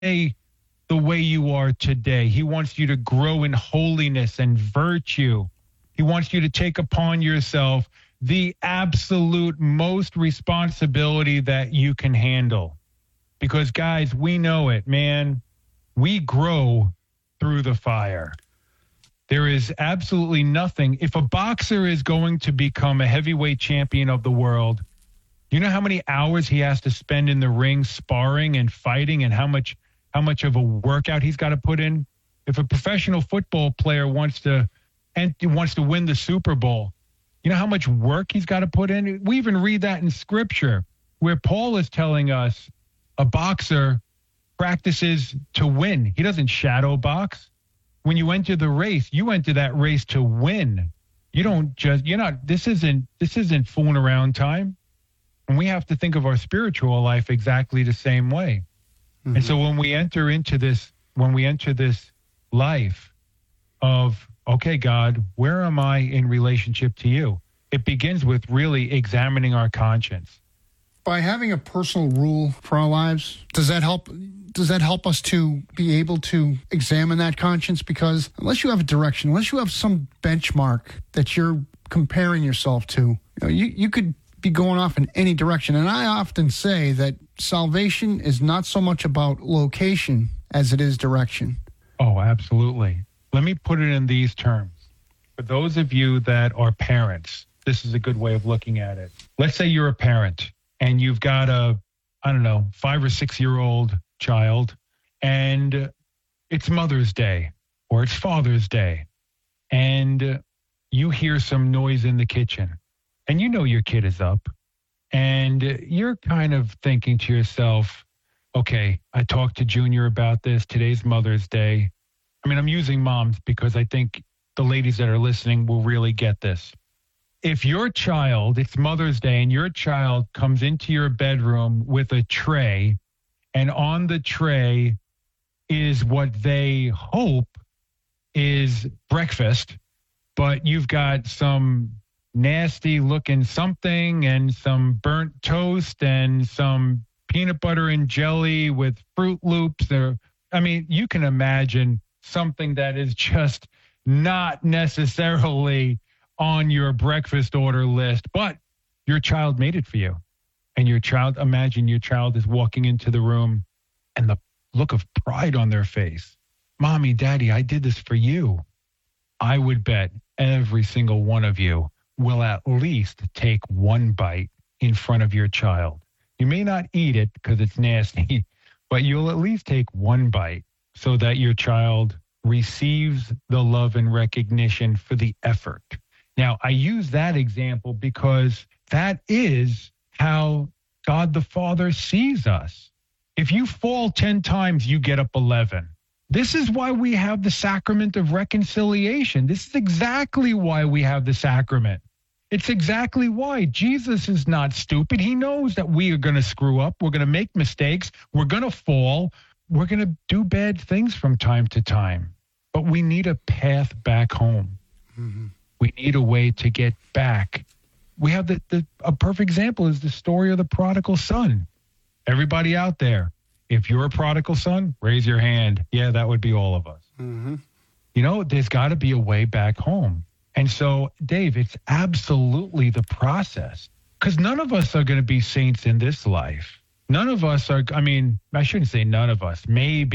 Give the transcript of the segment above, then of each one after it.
the way you are today. He wants you to grow in holiness and virtue. He wants you to take upon yourself the absolute most responsibility that you can handle. Because, guys, we know it, man. We grow through the fire. There is absolutely nothing. If a boxer is going to become a heavyweight champion of the world, you know how many hours he has to spend in the ring sparring and fighting, and how much of a workout he's got to put in? If a professional football player wants to win the Super Bowl, you know how much work he's got to put in? We even read that in Scripture, where Paul is telling us a boxer practices to win. He doesn't shadow box. When you enter the race, you enter that race to win. You don't just, this isn't fooling around time. And we have to think of our spiritual life exactly the same way. Mm-hmm. And so when we enter this life of, okay, God, where am I in relationship to you? It begins with really examining our conscience. By having a personal rule for our lives, does that help us to be able to examine that conscience? Because unless you have a direction, unless you have some benchmark that you're comparing yourself to, you could be going off in any direction. And I often say that salvation is not so much about location as it is direction. Oh, absolutely. Let me put it in these terms. For those of you that are parents, this is a good way of looking at it. Let's say you're a parent and you've got a 5 or 6 year old child, and it's Mother's Day or it's Father's Day, and you hear some noise in the kitchen, and you know your kid is up, and you're kind of thinking to yourself, okay, I talked to Junior about this. Today's Mother's Day. I mean, I'm using moms because I think the ladies that are listening will really get this. If your child, it's Mother's Day, and your child comes into your bedroom with a tray, and on the tray is what they hope is breakfast, but you've got some nasty looking something and some burnt toast and some peanut butter and jelly with Fruit Loops. You can imagine something that is just not necessarily on your breakfast order list, but your child made it for you. And imagine your child is walking into the room and the look of pride on their face. Mommy, Daddy, I did this for you. I would bet every single one of you will at least take one bite in front of your child. You may not eat it because it's nasty, but you'll at least take one bite so that your child receives the love and recognition for the effort. Now, I use that example because that is how God the Father sees us. If you fall 10 times, you get up 11. This is why we have the sacrament of reconciliation. This is exactly why we have the sacrament. It's exactly why. Jesus is not stupid. He knows that we are going to screw up. We're going to make mistakes. We're going to fall. We're going to do bad things from time to time. But we need a path back home. Mm-hmm. We need a way to get back. We have a perfect example is the story of the prodigal son. Everybody out there, if you're a prodigal son, raise your hand. Yeah, that would be all of us. Mm-hmm. There's got to be a way back home. And so, Dave, it's absolutely the process. Because none of us are going to be saints in this life. None of us are, I shouldn't say none of us.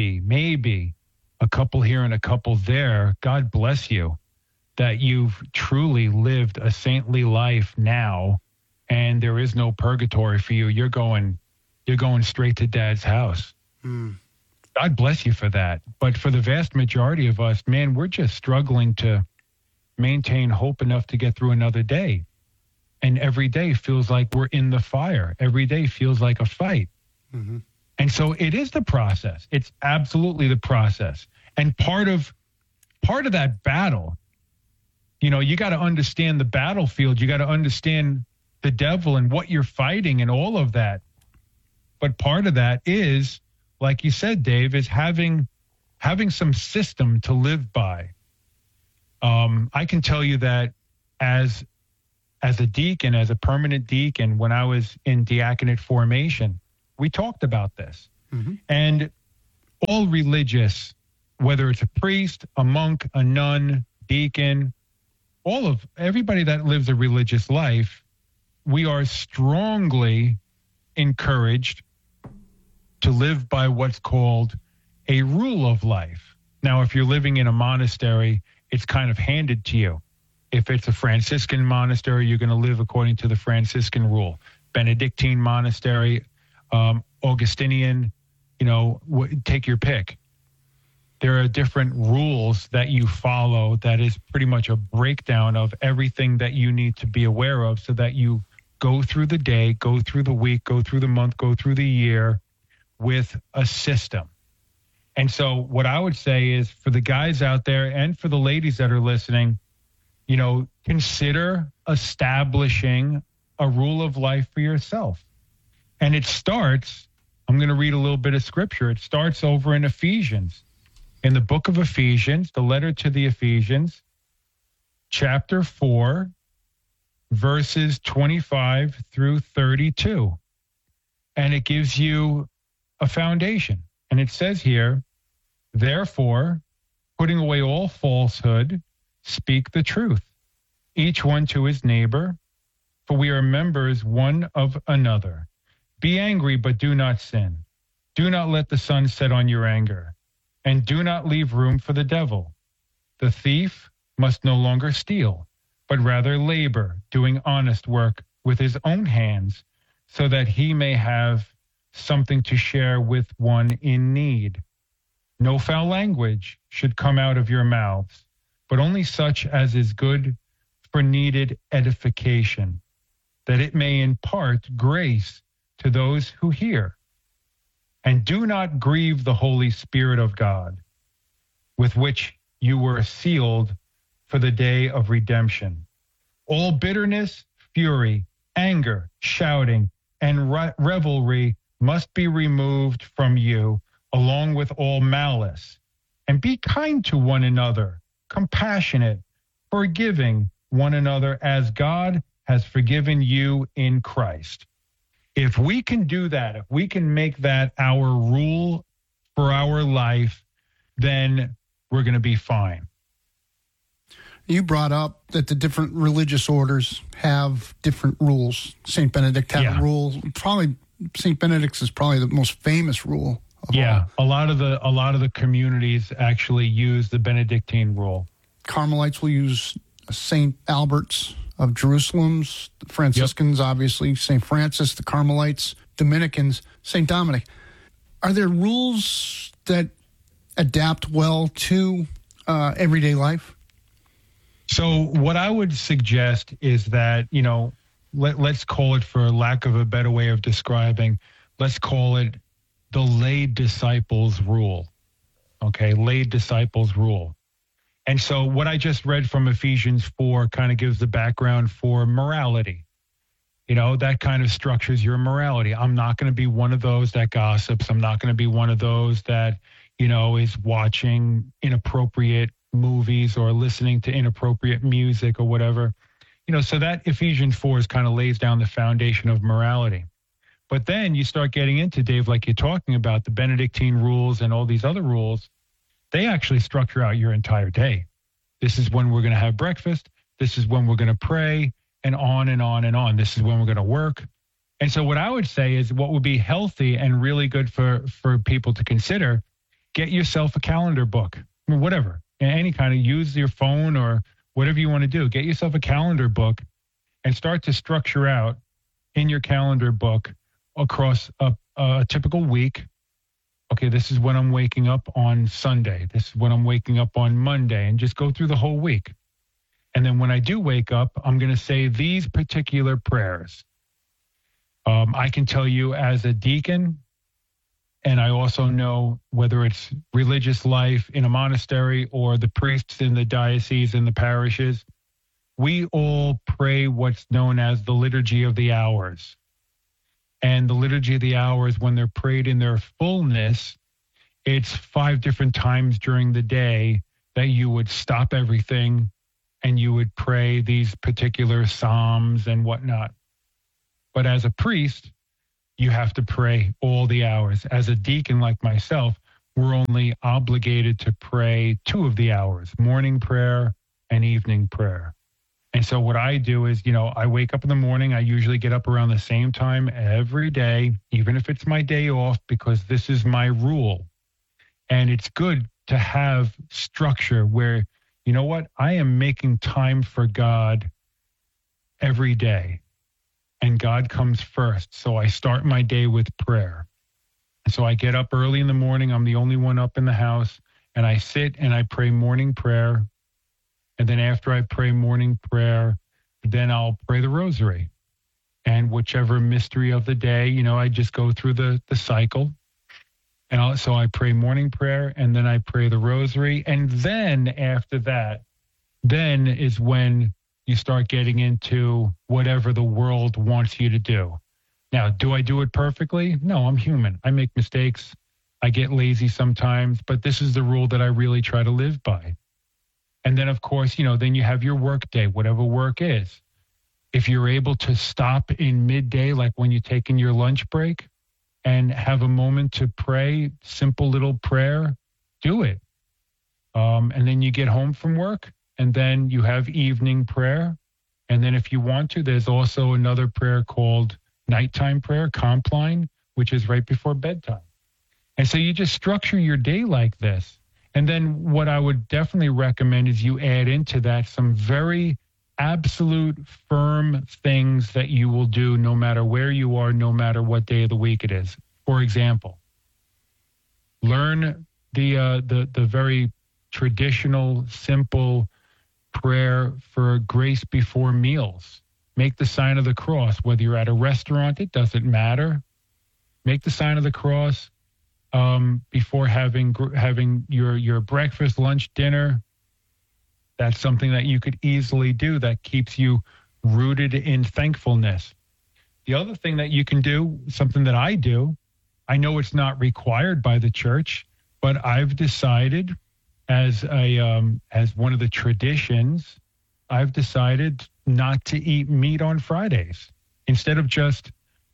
Maybe a couple here and a couple there. God bless you that you've truly lived a saintly life now, and there is no purgatory for you. You're going straight to Dad's house. Mm. God bless you for that. But for the vast majority of us, man, we're just struggling to maintain hope enough to get through another day. And every day feels like we're in the fire. Every day feels like a fight. Mm-hmm. And so it is the process. It's absolutely the process. And part of that battle, you got to understand the battlefield. You got to understand the devil and what you're fighting and all of that. But part of that is, like you said, Dave, is having some system to live by. I can tell you that as a deacon, as a permanent deacon, when I was in diaconate formation, we talked about this. Mm-hmm. And all religious, whether it's a priest, a monk, a nun, deacon, everybody that lives a religious life, we are strongly encouraged to live by what's called a rule of life. Now, if you're living in a monastery, it's kind of handed to you. If it's a Franciscan monastery, you're going to live according to the Franciscan rule. Benedictine monastery, Augustinian, take your pick. There are different rules that you follow that is pretty much a breakdown of everything that you need to be aware of so that you go through the day, go through the week, go through the month, go through the year with a system. And so what I would say is for the guys out there and for the ladies that are listening, consider establishing a rule of life for yourself. And it starts, I'm going to read a little bit of scripture. It starts over in Ephesians. In the book of Ephesians, the letter to the Ephesians, chapter 4, verses 25 through 32. And it gives you a foundation. And it says here, therefore, putting away all falsehood, speak the truth, each one to his neighbor, for we are members one of another. Be angry, but do not sin. Do not let the sun set on your anger, and do not leave room for the devil. The thief must no longer steal, but rather labor, doing honest work with his own hands, so that he may have something to share with one in need. No foul language should come out of your mouths, but only such as is good for needed edification, that it may impart grace to those who hear. And do not grieve the Holy Spirit of God, with which you were sealed for the day of redemption. All bitterness, fury, anger, shouting, and revelry must be removed from you, along with all malice. And be kind to one another, compassionate, forgiving one another as God has forgiven you in Christ. If we can do that, if we can make that our rule for our life, then we're going to be fine. You brought up that the different religious orders have different rules. St. Benedict had a rule. Probably St. Benedict's is probably the most famous rule of all. A lot of the communities actually use the Benedictine rule. Carmelites will use St. Albert's of Jerusalem's, the Franciscans, obviously, St. Francis, the Carmelites, Dominicans, St. Dominic. Are there rules that adapt well to everyday life? So what I would suggest is that, let's call it, for lack of a better way of describing, let's call it the lay disciples rule. Okay, lay disciples rule. And so what I just read from Ephesians 4 kind of gives the background for morality. That kind of structures your morality. I'm not going to be one of those that gossips. I'm not going to be one of those that, is watching inappropriate movies or listening to inappropriate music or whatever. So that Ephesians 4 is kind of lays down the foundation of morality. But then you start getting into, Dave, like you're talking about, the Benedictine rules and all these other rules. They actually structure out your entire day. This is when we're going to have breakfast. This is when we're going to pray, and on and on and on. This is when we're going to work. And so what I would say is what would be healthy and really good for people to consider, get yourself a calendar book, whatever, any kind of, use your phone or whatever you want to do. Get yourself a calendar book and start to structure out in your calendar book across a typical week. Okay, this is when I'm waking up on Sunday. This is when I'm waking up on Monday, and just go through the whole week. And then when I do wake up, I'm going to say these particular prayers. I can tell you as a deacon, and I also know whether it's religious life in a monastery or the priests in the diocese and the parishes, we all pray what's known as the Liturgy of the Hours. And the Liturgy of the Hours, when they're prayed in their fullness, it's 5 different times during the day that you would stop everything and you would pray these particular psalms and whatnot. But as a priest, you have to pray all the hours. As a deacon like myself, we're only obligated to pray 2 of the hours, morning prayer and evening prayer. And so what I do is, I wake up in the morning. I usually get up around the same time every day, even if it's my day off, because this is my rule. And it's good to have structure where, you know what, I am making time for God every day. And God comes first. So I start my day with prayer. And so I get up early in the morning. I'm the only one up in the house. And I sit and I pray morning prayer. And then after I pray morning prayer, then I'll pray the rosary. And whichever mystery of the day, I just go through the cycle. And so I pray morning prayer, and then I pray the rosary. And then after that, then is when you start getting into whatever the world wants you to do. Now, do I do it perfectly? No, I'm human. I make mistakes. I get lazy sometimes, but this is the rule that I really try to live by. And then, of course, then you have your work day, whatever work is. If you're able to stop in midday, like when you're taking your lunch break, and have a moment to pray, simple little prayer, do it. And then you get home from work, and then you have evening prayer. And then if you want to, there's also another prayer called nighttime prayer, Compline, which is right before bedtime. And so you just structure your day like this. And then what I would definitely recommend is you add into that some very absolute firm things that you will do no matter where you are, no matter what day of the week it is. For example, learn the very traditional, simple prayer for grace before meals. Make the sign of the cross. Whether you're at a restaurant, it doesn't matter. Make the sign of the cross before having your breakfast, lunch, dinner. That's something that you could easily do that keeps you rooted in thankfulness. The other thing that you can do, something that I do, I know it's not required by the church, but I've decided as one of the traditions, I've decided not to eat meat on Fridays. Instead of just,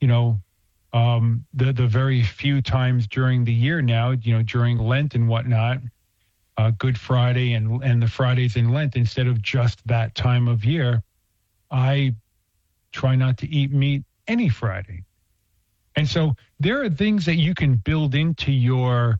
the very few times during the year now, during Lent and whatnot, Good Friday and the Fridays in Lent, instead of just that time of year, I try not to eat meat any Friday. And so there are things that you can build into your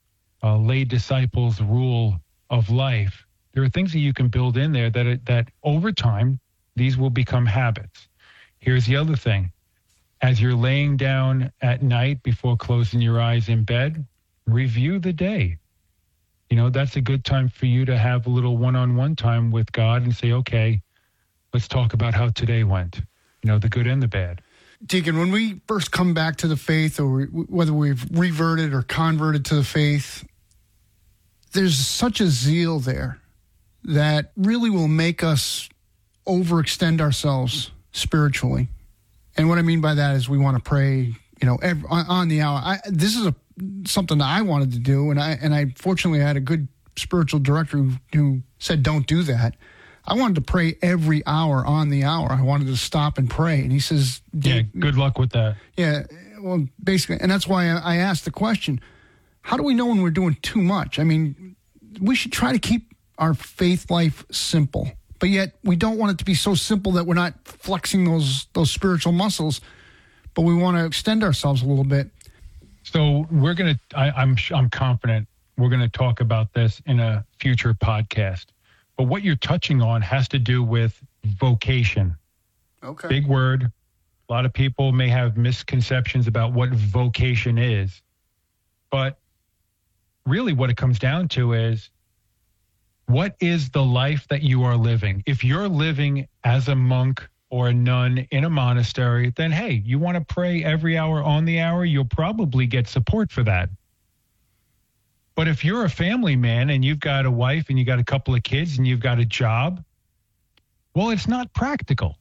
lay disciples rule of life. There are things that you can build in there that over time, these will become habits. Here's the other thing. As you're laying down at night before closing your eyes in bed, review the day. That's a good time for you to have a little one-on-one time with God and say, okay, let's talk about how today went, the good and the bad. Deacon, when we first come back to the faith, or whether we've reverted or converted to the faith, there's such a zeal there that really will make us overextend ourselves spiritually. And what I mean by that is we want to pray, on the hour. This is something that I wanted to do, and I fortunately had a good spiritual director who said, don't do that. I wanted to pray every hour on the hour. I wanted to stop and pray. And he says, yeah, good luck with that. Yeah, well, basically, and that's why I asked the question, how do we know when we're doing too much? I mean, we should try to keep our faith life simple, but yet we don't want it to be so simple that we're not flexing those spiritual muscles, but we want to extend ourselves a little bit. So I'm confident we're going to talk about this in a future podcast. But what you're touching on has to do with vocation. Okay. Big word. A lot of people may have misconceptions about what vocation is. But really what it comes down to is, what is the life that you are living? If you're living as a monk or a nun in a monastery, then hey, you want to pray every hour on the hour, you'll probably get support for that. But if you're a family man and you've got a wife and you got a couple of kids and you've got a job, well, it's not practical.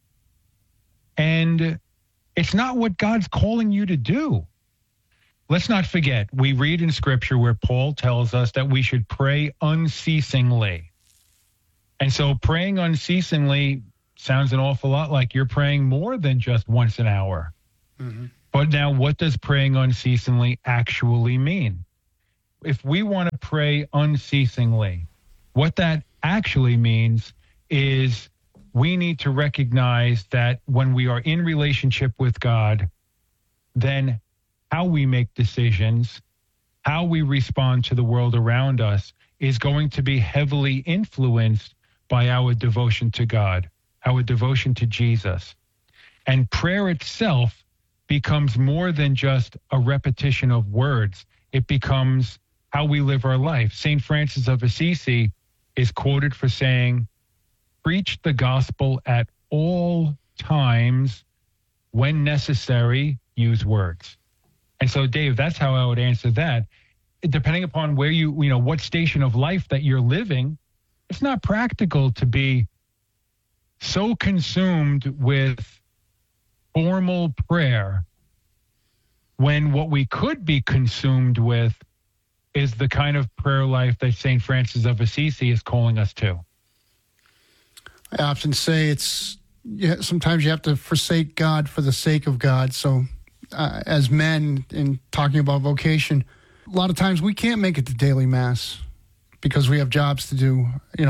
And it's not what God's calling you to do. Let's not forget, we read in Scripture where Paul tells us that we should pray unceasingly. And so praying unceasingly sounds an awful lot like you're praying more than just once an hour. Mm-hmm. But now, what does praying unceasingly actually mean? if we want to pray unceasingly, what that actually means is we need to recognize that when we are in relationship with God, then how we make decisions, how we respond to the world around us is going to be heavily influenced by our devotion to God, our devotion to Jesus. And prayer itself becomes more than just a repetition of words. It becomes how we live our life. St. Francis of Assisi is quoted for saying, "Preach the gospel at all times. When necessary, use words." And so, Dave, that's how I would answer that. Depending upon where what station of life that you're living, it's not practical to be so consumed with formal prayer when what we could be consumed with is the kind of prayer life that St. Francis of Assisi is calling us to. I often say sometimes you have to forsake God for the sake of God. So as men, in talking about vocation, a lot of times we can't make it to daily mass because we have jobs to do.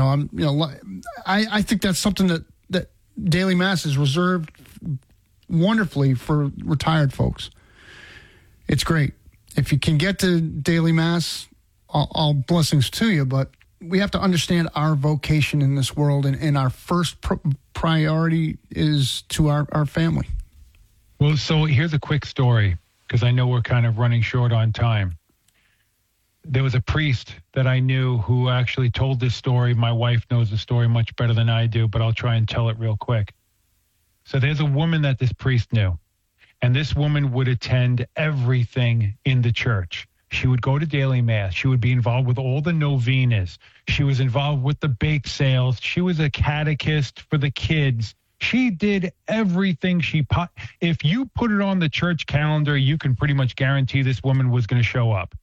I think that's something that daily mass is reserved wonderfully for retired folks. It's great. If you can get to daily mass, all blessings to you, but we have to understand our vocation in this world, and our first priority is to our family. Well, so here's a quick story, because I know we're kind of running short on time. There was a priest that I knew who actually told this story. My wife knows the story much better than I do, but I'll try and tell it real quick. So there's a woman that this priest knew, and this woman would attend everything in the church. She would go to daily mass. She would be involved with all the novenas. She was involved with the bake sales. She was a catechist for the kids. She did everything if you put it on the church calendar, you can pretty much guarantee this woman was going to show up.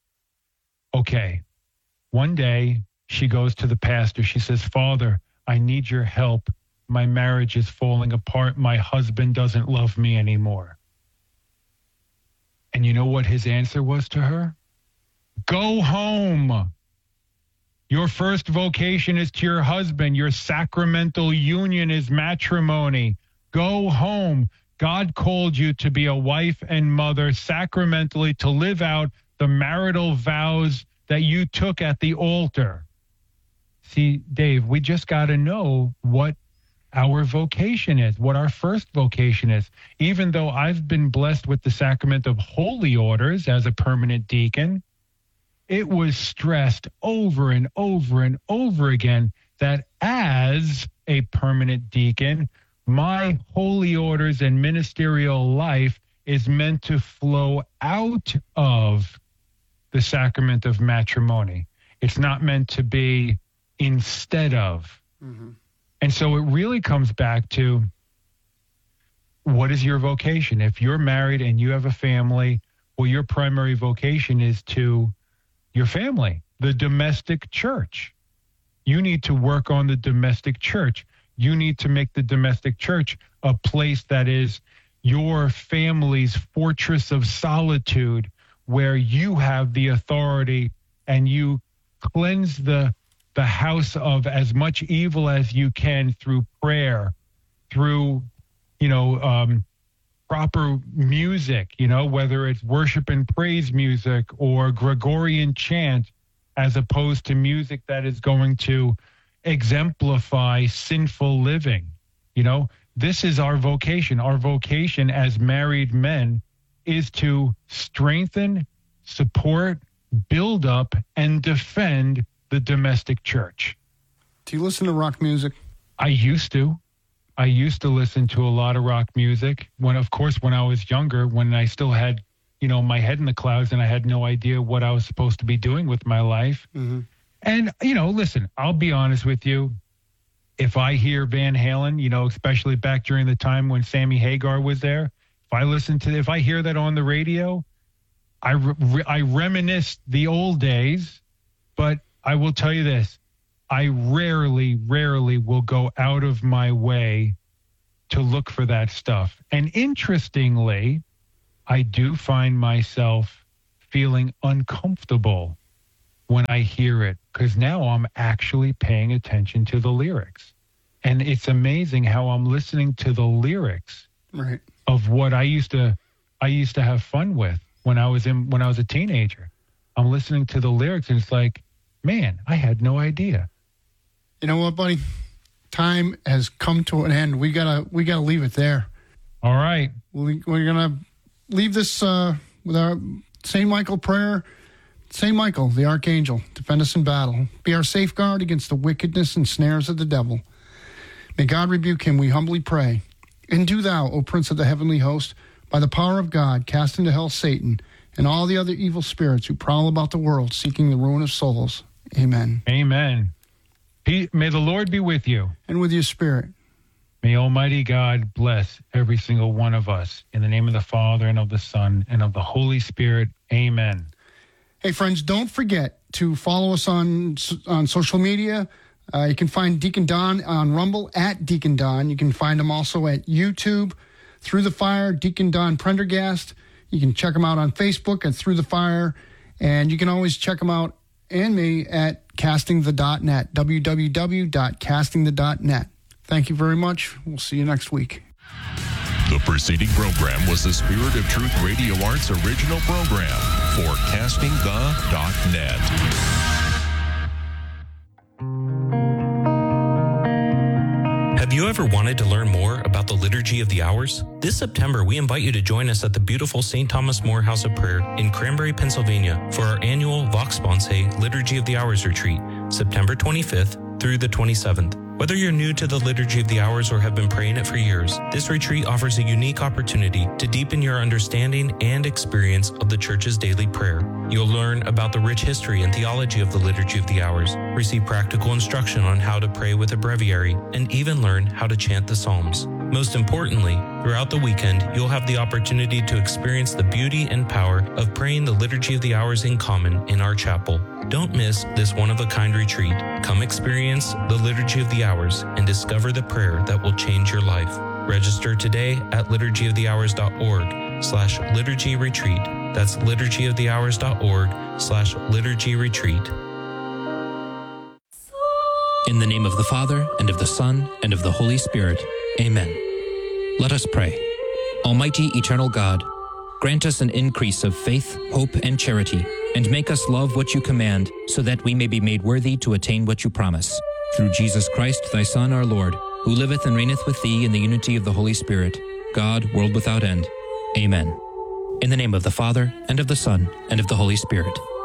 Okay. One day she goes to the pastor. She says, "Father, I need your help. My marriage is falling apart. My husband doesn't love me anymore." And you know what his answer was to her? Go home. Your first vocation is to your husband. Your sacramental union is matrimony. Go home. God called you to be a wife and mother sacramentally, to live out the marital vows that you took at the altar. See, Dave, we just got to know what our vocation is, what our first vocation is. Even though I've been blessed with the sacrament of holy orders as a permanent deacon, it was stressed over and over and over again that as a permanent deacon, my holy orders and ministerial life is meant to flow out of the sacrament of matrimony. It's not meant to be instead of. Mm-hmm. And so it really comes back to, what is your vocation? If you're married and you have a family, well, your primary vocation is to your family, the domestic church. You need to work on the domestic church. You need to make the domestic church a place that is your family's fortress of solitude, where you have the authority and you cleanse the house of as much evil as you can through prayer, through, proper music, whether it's worship and praise music or Gregorian chant, as opposed to music that is going to exemplify sinful living. This is our vocation. Our vocation as married men is to strengthen, support, build up, and defend the domestic church. Do you listen to rock music? I used to listen to a lot of rock music when I was younger, when I still had, my head in the clouds and I had no idea what I was supposed to be doing with my life. Mm-hmm. And, listen, I'll be honest with you. If I hear Van Halen, especially back during the time when Sammy Hagar was there, if I hear that on the radio, I reminisce the old days, but I will tell you this. I rarely will go out of my way to look for that stuff. And interestingly, I do find myself feeling uncomfortable when I hear it, because now I'm actually paying attention to the lyrics. And it's amazing how I'm listening to the lyrics right. of what I used to have fun with when I was a teenager. I'm listening to the lyrics and it's like, man, I had no idea. You know what, buddy? Time has come to an end. We gotta leave it there. All right. We're gonna leave this with our St. Michael prayer. St. Michael, the archangel, defend us in battle. Be our safeguard against the wickedness and snares of the devil. May God rebuke him, we humbly pray. And do thou, O Prince of the heavenly host, by the power of God, cast into hell Satan and all the other evil spirits who prowl about the world, seeking the ruin of souls. Amen. Amen. May the Lord be with you. And with your spirit. May Almighty God bless every single one of us. In the name of the Father, and of the Son, and of the Holy Spirit. Amen. Hey, friends, don't forget to follow us on social media. You can find Deacon Don on Rumble at Deacon Don. You can find him also at YouTube, Through the Fire, Deacon Don Prendergast. You can check him out on Facebook at Through the Fire. And you can always check him out and me at castingthe.net, www.castingthe.net. Thank you very much. We'll see you next week. The preceding program was the Spirit of Truth Radio Arts original program for castingthe.net. Have you ever wanted to learn more about the Liturgy of the Hours? This September, we invite you to join us at the beautiful St. Thomas More House of Prayer in Cranberry, Pennsylvania for our annual Vox Sponsae Liturgy of the Hours retreat, September 25th through the 27th. Whether you're new to the Liturgy of the Hours or have been praying it for years, this retreat offers a unique opportunity to deepen your understanding and experience of the Church's daily prayer. You'll learn about the rich history and theology of the Liturgy of the Hours, receive practical instruction on how to pray with a breviary, and even learn how to chant the Psalms. Most importantly, throughout the weekend, you'll have the opportunity to experience the beauty and power of praying the Liturgy of the Hours in common in our chapel. Don't miss this one-of-a-kind retreat. Come experience the Liturgy of the Hours and discover the prayer that will change your life. Register today at liturgyofthehours.org/liturgy retreat. That's liturgyofthehours.org/liturgy retreat. In the name of the Father, and of the Son, and of the Holy Spirit. Amen. Let us pray. Almighty eternal God, grant us an increase of faith, hope, and charity, and make us love what you command, so that we may be made worthy to attain what you promise. Through Jesus Christ, thy Son, our Lord, who liveth and reigneth with thee in the unity of the Holy Spirit, God, world without end. Amen. In the name of the Father, and of the Son, and of the Holy Spirit.